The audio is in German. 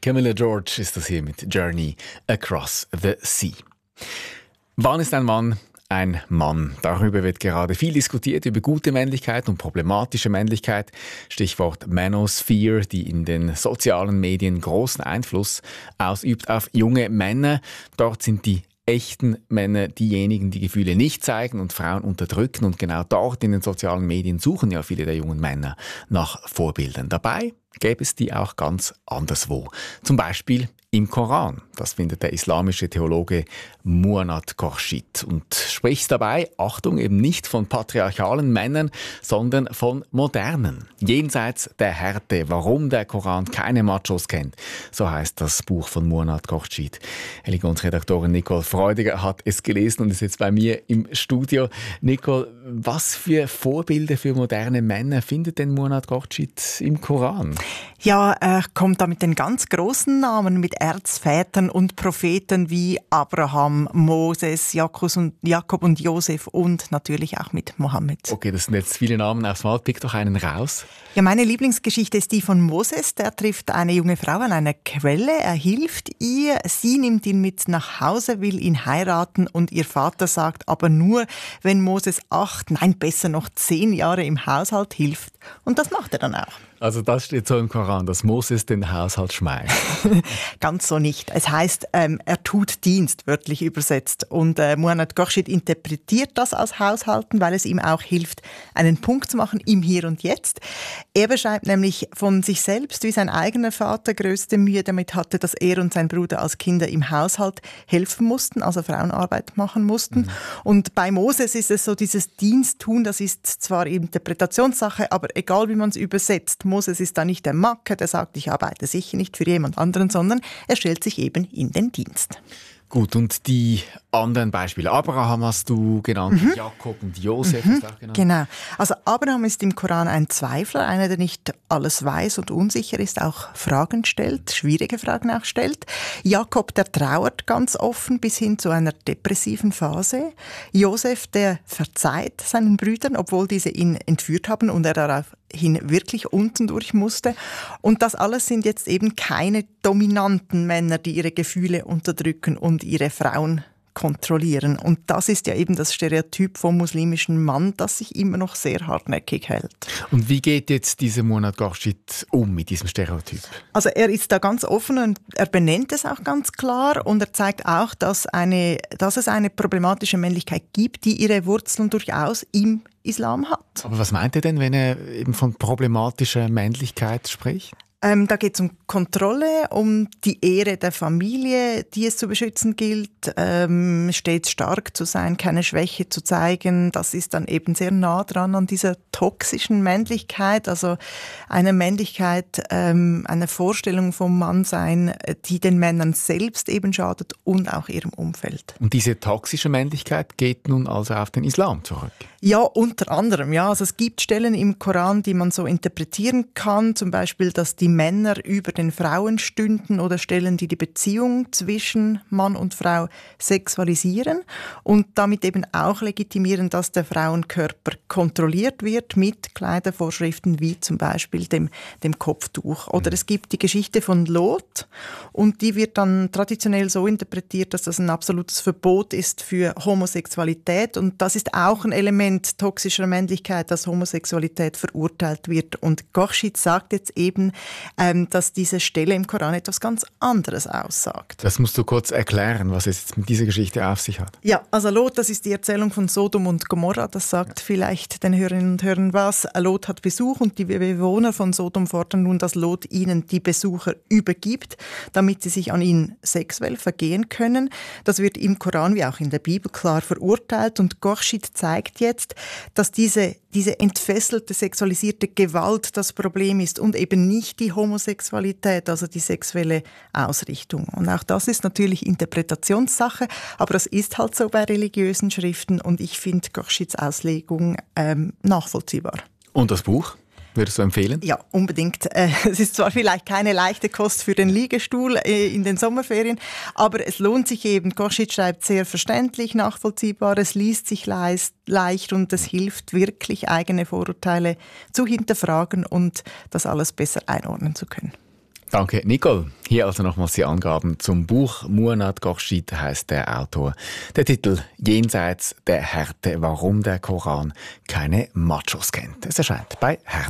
Camilla George ist das hier mit Journey Across the Sea. Wann ist ein Mann ein Mann? Darüber wird gerade viel diskutiert, über gute Männlichkeit und problematische Männlichkeit. Stichwort Manosphere, die in den sozialen Medien großen Einfluss ausübt auf junge Männer. Dort sind die echten Männer diejenigen, die Gefühle nicht zeigen und Frauen unterdrücken. Und genau dort in den sozialen Medien suchen ja viele der jungen Männer nach Vorbildern. Dabei gäbe es die auch ganz anderswo. Zum Beispiel im Koran. Das findet der islamische Theologe Muannat Khorshid und spricht dabei, Achtung, eben nicht von patriarchalen Männern, sondern von modernen. Jenseits der Härte, warum der Koran keine Machos kennt. So heißt das Buch von Muannat Khorshid. Elegance-Redaktorin Nicole Freudiger hat es gelesen und ist jetzt bei mir im Studio. Nicole, was für Vorbilder für moderne Männer findet denn Muannat Khorshid im Koran? Ja, er kommt da mit den ganz großen Namen, mit Erzvätern und Propheten wie Abraham, Moses, Jakob und Josef und natürlich auch mit Mohammed. Okay, das sind jetzt viele Namen aufs Mal. Pick doch einen raus. Ja, meine Lieblingsgeschichte ist die von Moses. Der trifft eine junge Frau an einer Quelle. Er hilft ihr. Sie nimmt ihn mit nach Hause, will ihn heiraten und ihr Vater sagt aber nur, wenn Moses 8, nein, besser noch 10 Jahre im Haushalt hilft. Und das macht er dann auch. Also das steht so im Koran, dass Moses den Haushalt schmeißt. Ganz so nicht. Es heisst, er tut Dienst, wörtlich übersetzt. Und Muannat Khorshid interpretiert das als Haushalten, weil es ihm auch hilft, einen Punkt zu machen im Hier und Jetzt. Er beschreibt nämlich von sich selbst, wie sein eigener Vater größte Mühe damit hatte, dass er und sein Bruder als Kinder im Haushalt helfen mussten, also Frauenarbeit machen mussten. Mhm. Und bei Moses ist es so, dieses Diensttun, das ist zwar Interpretationssache, aber egal wie man es übersetzt, Moses ist da nicht der Macker, der sagt, ich arbeite sicher nicht für jemand anderen, sondern er stellt sich eben in den Dienst. Gut, und die anderen Beispiele. Abraham hast du genannt, Jakob und Josef hast du auch genannt. Genau. Also Abraham ist im Koran ein Zweifler, einer, der nicht alles weiß und unsicher ist, auch Fragen stellt, schwierige Fragen auch stellt. Jakob, der trauert ganz offen bis hin zu einer depressiven Phase. Josef, der verzeiht seinen Brüdern, obwohl diese ihn entführt haben und er daraufhin wirklich unten durch musste. Und das alles sind jetzt eben keine dominanten Männer, die ihre Gefühle unterdrücken und ihre Frauen kontrollieren. Und das ist ja eben das Stereotyp vom muslimischen Mann, das sich immer noch sehr hartnäckig hält. Und wie geht jetzt dieser Muannat Khorshid um mit diesem Stereotyp? Also er ist da ganz offen und er benennt es auch ganz klar und er zeigt auch, dass es eine problematische Männlichkeit gibt, die ihre Wurzeln durchaus im Islam hat. Aber was meint er denn, wenn er eben von problematischer Männlichkeit spricht? Da geht es um Kontrolle, um die Ehre der Familie, die es zu beschützen gilt, stets stark zu sein, keine Schwäche zu zeigen. Das ist dann eben sehr nah dran an dieser toxischen Männlichkeit, also einer Männlichkeit, einer Vorstellung vom Mannsein, die den Männern selbst eben schadet und auch ihrem Umfeld. Und diese toxische Männlichkeit geht nun also auf den Islam zurück? Ja, unter anderem. Ja. Also es gibt Stellen im Koran, die man so interpretieren kann, zum Beispiel, dass die Männer über den Frauen stünden oder Stellen, die die Beziehung zwischen Mann und Frau sexualisieren und damit eben auch legitimieren, dass der Frauenkörper kontrolliert wird mit Kleidervorschriften wie zum Beispiel dem Kopftuch. Oder es gibt die Geschichte von Lot und die wird dann traditionell so interpretiert, dass das ein absolutes Verbot ist für Homosexualität und das ist auch ein Element toxischer Männlichkeit, dass Homosexualität verurteilt wird. Und Khorshid sagt jetzt eben, dass diese Stelle im Koran etwas ganz anderes aussagt. Das musst du kurz erklären, was es jetzt mit dieser Geschichte auf sich hat. Ja, also Lot, das ist die Erzählung von Sodom und Gomorra. Das sagt vielleicht den Hörerinnen und Hörern was. Lot hat Besuch und die Bewohner von Sodom fordern nun, dass Lot ihnen die Besucher übergibt, damit sie sich an ihn sexuell vergehen können. Das wird im Koran wie auch in der Bibel klar verurteilt und Khorshid zeigt jetzt, dass diese entfesselte, sexualisierte Gewalt das Problem ist und eben nicht die Homosexualität, also die sexuelle Ausrichtung. Und auch das ist natürlich Interpretationssache, aber das ist halt so bei religiösen Schriften und ich finde Khorshids Auslegung nachvollziehbar. Und das Buch? Würdest du empfehlen? Ja, unbedingt. Es ist zwar vielleicht keine leichte Kost für den Liegestuhl in den Sommerferien, aber es lohnt sich eben. Khorshid schreibt sehr verständlich, nachvollziehbar, es liest sich leicht und es hilft wirklich, eigene Vorurteile zu hinterfragen und das alles besser einordnen zu können. Danke, Nicole. Hier also nochmals die Angaben zum Buch Muannat Khorshid heisst der Autor. Der Titel Jenseits der Härte, warum der Koran keine Machos kennt. Es erscheint bei Herder.